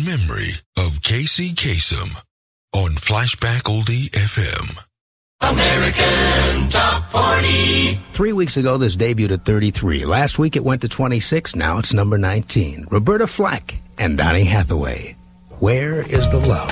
in memory of Casey Kasem on Flashback Oldie FM. American Top 40. 3 weeks ago, this debuted at 33. Last week, it went to 26. Now it's number 19. Roberta Flack and Donny Hathaway. Where is the love?